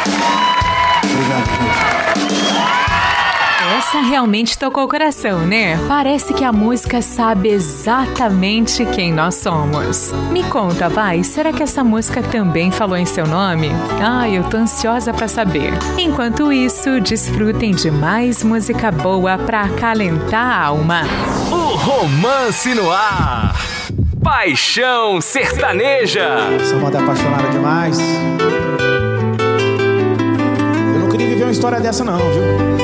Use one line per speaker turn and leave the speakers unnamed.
Essa realmente tocou o coração, né? Parece que a música sabe exatamente quem nós somos. Me conta, vai, será que essa música também falou em seu nome? Eu tô ansiosa pra saber. Enquanto isso, desfrutem de mais música boa pra acalentar a alma.
O Romance no Ar. Paixão Sertaneja.
Essa moda é apaixonada demais. Eu não queria viver uma história dessa não, viu?